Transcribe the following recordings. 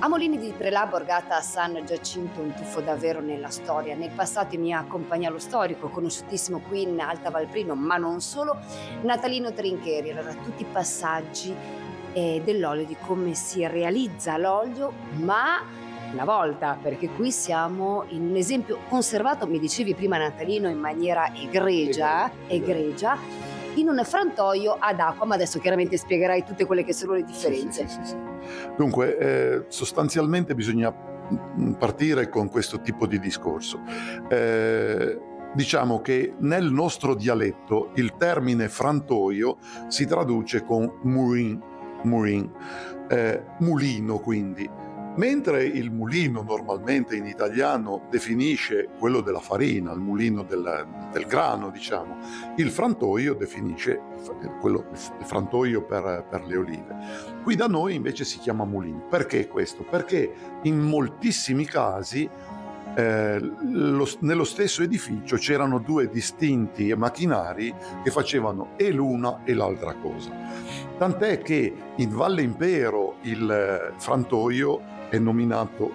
A Molini di Prelà, Borgata San Giacinto, un tuffo davvero nella storia. Nel passato mi accompagna lo storico, conosciutissimo qui in Alta Valprino, ma non solo, Natalino Trincheri. Allora, tutti i passaggi dell'olio, di come si realizza l'olio, ma una volta, perché qui siamo in un esempio conservato, mi dicevi prima Natalino, in maniera egregia, in un frantoio ad acqua, ma adesso chiaramente spiegherai tutte quelle che sono le differenze. Sì. Dunque, sostanzialmente bisogna partire con questo tipo di discorso. Diciamo che nel nostro dialetto il termine frantoio si traduce con murin, mulino quindi. Mentre il mulino normalmente in italiano definisce quello della farina, il mulino del grano, diciamo, il frantoio definisce il frantoio per le olive. Qui da noi invece si chiama mulino. Perché questo? Perché in moltissimi casi nello stesso edificio c'erano due distinti macchinari che facevano e l'una e l'altra cosa. Tant'è che in Valle Impero il frantoio è nominato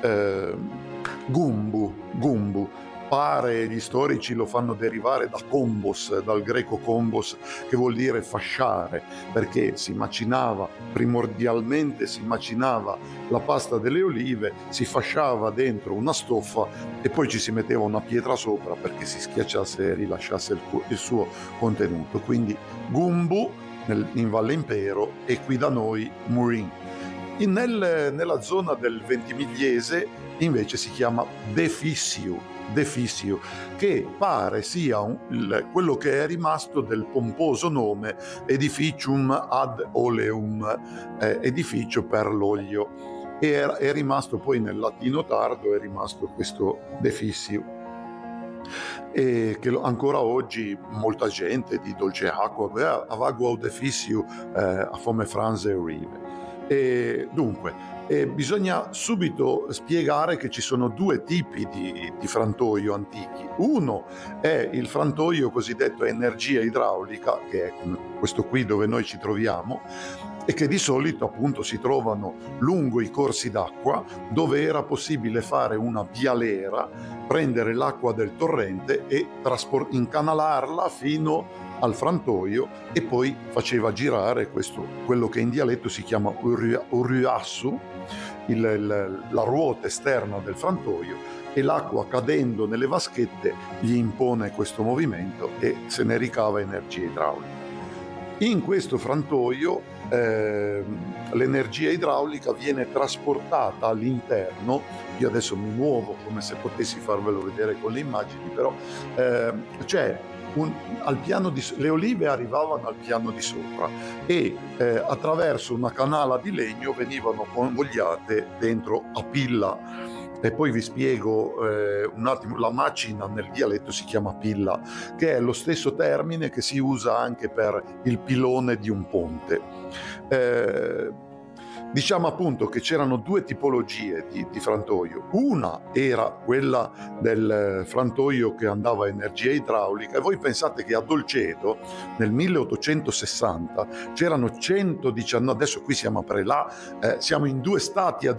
gumbu. Pare gli storici lo fanno derivare da kombos, dal greco kombos, che vuol dire fasciare, perché primordialmente si macinava la pasta delle olive, si fasciava dentro una stoffa e poi ci si metteva una pietra sopra perché si schiacciasse e rilasciasse il suo contenuto. Quindi gumbu in Valle Impero e qui da noi murin. Nella zona del Ventimigliese invece si chiama defissio, che pare sia quello che è rimasto del pomposo nome edificium ad oleum, edificio per l'olio, e è rimasto poi nel latino tardo, è rimasto questo defissio, e che ancora oggi molta gente di dolce acqua avagua defissio a fome franze e rive. E dunque bisogna subito spiegare che ci sono due tipi di frantoio antichi. Uno è il frantoio cosiddetto a energia idraulica, che è questo qui dove noi ci troviamo, e che di solito appunto si trovano lungo i corsi d'acqua, dove era possibile fare una bialera, prendere l'acqua del torrente e incanalarla fino al frantoio, e poi faceva girare quello che in dialetto si chiama urriassu, la ruota esterna del frantoio, e l'acqua cadendo nelle vaschette gli impone questo movimento e se ne ricava energia idraulica. In questo frantoio l'energia idraulica viene trasportata all'interno. Io adesso mi muovo come se potessi farvelo vedere con le immagini, però c'è le olive arrivavano al piano di sopra e attraverso una canala di legno venivano convogliate dentro a pilla. E poi vi spiego un attimo, la macina nel dialetto si chiama pilla, che è lo stesso termine che si usa anche per il pilone di un ponte. Diciamo appunto che c'erano due tipologie di frantoio. Una era quella del frantoio che andava a energia idraulica, e voi pensate che a Dolcedo nel 1860 c'erano 119, adesso qui siamo a Prelà, siamo in due stati